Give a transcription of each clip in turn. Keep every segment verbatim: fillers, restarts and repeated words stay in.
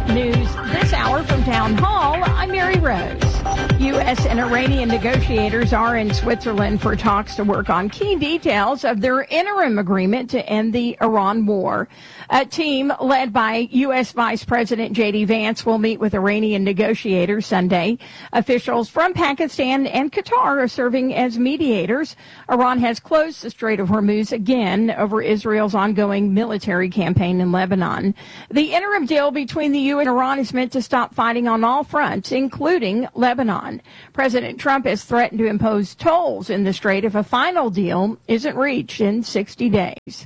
News this hour from Town Hall. I'm Mary Rose. U S and Iranian negotiators are in Switzerland for talks to work on key details of their interim agreement to end the Iran war. A team led by U S Vice President J D Vance will meet with Iranian negotiators Sunday. Officials from Pakistan and Qatar are serving as mediators. Iran has closed the Strait of Hormuz again over Israel's ongoing military campaign in Lebanon. The interim deal between the U S and Iran is meant to stop fighting on all fronts, including Lebanon. President Trump has threatened to impose tolls in the strait if a final deal isn't reached in sixty days.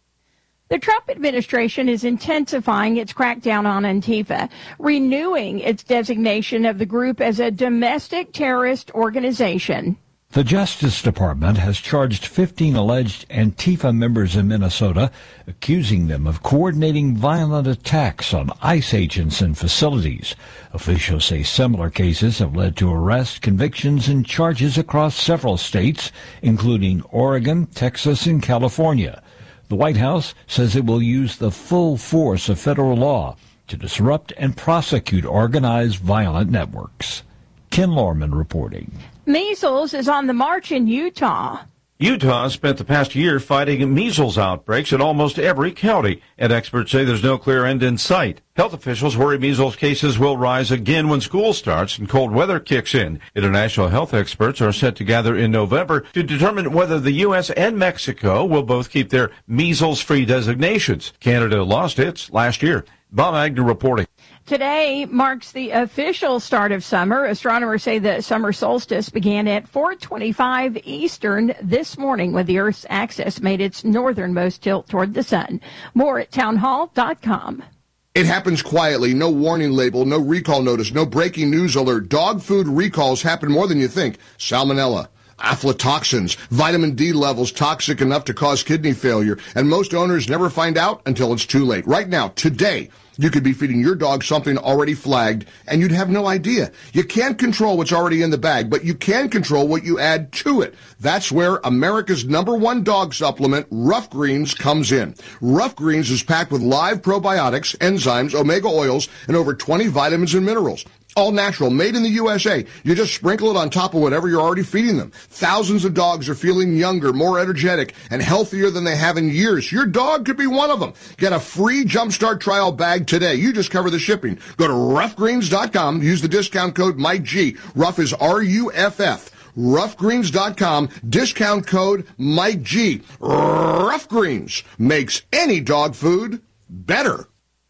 The Trump administration is intensifying its crackdown on Antifa, renewing its designation of the group as a domestic terrorist organization. The Justice Department has charged fifteen alleged Antifa members in Minnesota, accusing them of coordinating violent attacks on ICE agents and facilities. Officials say similar cases have led to arrests, convictions, and charges across several states, including Oregon, Texas, and California. The White House says it will use the full force of federal law to disrupt and prosecute organized violent networks. Ken Lorman reporting. Measles is on the march in Utah. Utah spent the past year fighting measles outbreaks in almost every county, and experts say there's no clear end in sight. Health officials worry measles cases will rise again when school starts and cold weather kicks in. International health experts are set to gather in November to determine whether the U S and Mexico will both keep their measles-free designations. Canada lost its last year. Bob Agnew reporting. Today marks the official start of summer. Astronomers say the summer solstice began at four twenty-five Eastern this morning when the Earth's axis made its northernmost tilt toward the sun. More at townhall dot com. It happens quietly, no warning label, no recall notice, no breaking news alert. Dog food recalls happen more than you think. Salmonella, aflatoxins, vitamin D levels toxic enough to cause kidney failure, and most owners never find out until it's too late. Right now, today, you could be feeding your dog something already flagged, and you'd have no idea. You can't control what's already in the bag, but you can control what you add to it. That's where America's number one dog supplement, Rough Greens, comes in. Rough Greens is packed with live probiotics, enzymes, omega oils, and over twenty vitamins and minerals. All natural, made in the U S A. You just sprinkle it on top of whatever you're already feeding them. Thousands of dogs are feeling younger, more energetic, and healthier than they have in years. Your dog could be one of them. Get a free Jumpstart trial bag today. You just cover the shipping. Go to rough greens dot com. Use the discount code Mike G. Rough is R U F F. rough greens dot com. Discount code Mike G. Rough Greens makes any dog food better.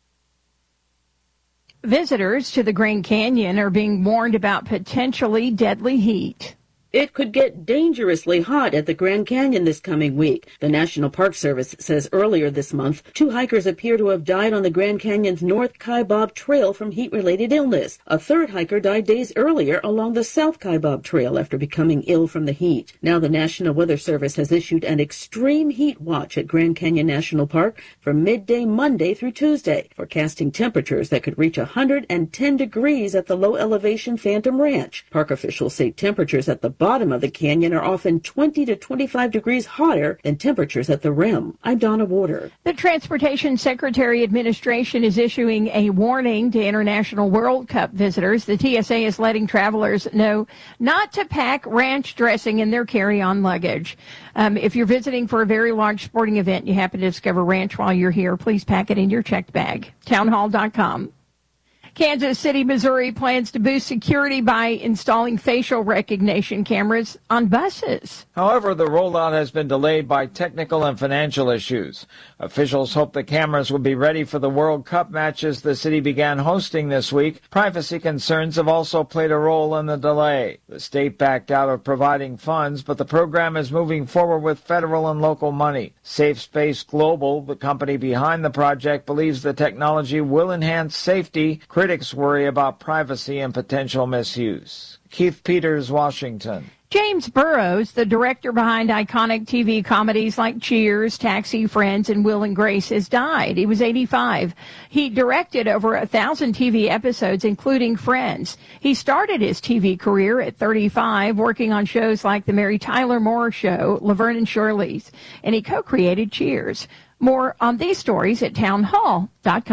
Visitors to the Grand Canyon are being warned about potentially deadly heat. It could get dangerously hot at the Grand Canyon this coming week. The National Park Service says earlier this month, two hikers appear to have died on the Grand Canyon's North Kaibab Trail from heat-related illness. A third hiker died days earlier along the South Kaibab Trail after becoming ill from the heat. Now the National Weather Service has issued an extreme heat watch at Grand Canyon National Park from midday Monday through Tuesday, forecasting temperatures that could reach one hundred ten degrees at the low-elevation Phantom Ranch. Park officials say temperatures at the bottom of the canyon are often twenty to twenty-five degrees hotter than temperatures at the rim. I'm Donna Warder. The Transportation Secretary Administration is issuing a warning to International World Cup visitors. The T S A is letting travelers know not to pack ranch dressing in their carry-on luggage. Um, if you're visiting for a very large sporting event, you happen to discover ranch while you're here, please pack it in your checked bag. townhall dot com. Kansas City, Missouri plans to boost security by installing facial recognition cameras on buses. However, the rollout has been delayed by technical and financial issues. Officials hope the cameras will be ready for the World Cup matches the city began hosting this week. Privacy concerns have also played a role in the delay. The state backed out of providing funds, but the program is moving forward with federal and local money. Safe Space Global, the company behind the project, believes the technology will enhance safety. Critics worry about privacy and potential misuse. Keith Peters, Washington. James Burrows, the director behind iconic T V comedies like Cheers, Taxi, Friends, and Will and Grace, has died. He was eighty-five. He directed over a thousand T V episodes, including Friends. He started his T V career at thirty-five, working on shows like The Mary Tyler Moore Show, Laverne and Shirley's, and he co-created Cheers. More on these stories at townhall dot com.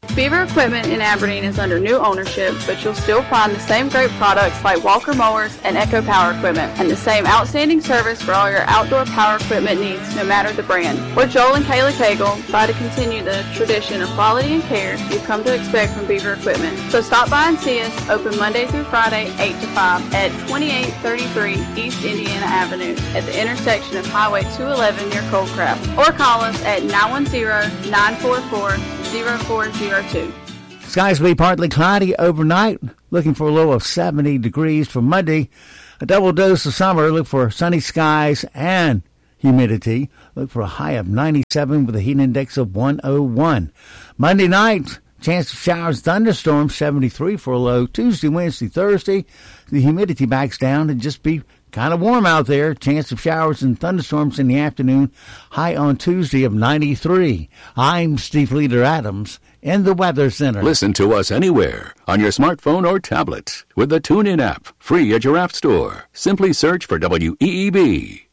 Beaver Equipment in Aberdeen is under new ownership, but you'll still find the same great products like Walker Mowers and Echo Power Equipment, and the same outstanding service for all your outdoor power equipment needs, no matter the brand. We're Joel and Kayla Cagle, try to continue the tradition of quality and care you've come to expect from Beaver Equipment. So stop by and see us, open Monday through Friday, eight to five, at twenty-eight thirty-three East Indiana Avenue, at the intersection of Highway two eleven near Coldcraft, or call us at nine one zero, nine four four, zero four zero two. Skies will be partly cloudy overnight, looking for a low of seventy degrees for Monday. A double dose of summer, look for sunny skies and humidity. Look for a high of ninety-seven with a heat index of one oh one. Monday night, chance of showers, thunderstorms, seventy-three for a low. Tuesday, Wednesday, Thursday, the humidity backs down and just be kind of warm out there. Chance of showers and thunderstorms in the afternoon. High on Tuesday of ninety-three. I'm Steve Leader Adams in the Weather Center. Listen to us anywhere on your smartphone or tablet with the TuneIn app, free at your app store. Simply search for W E E B.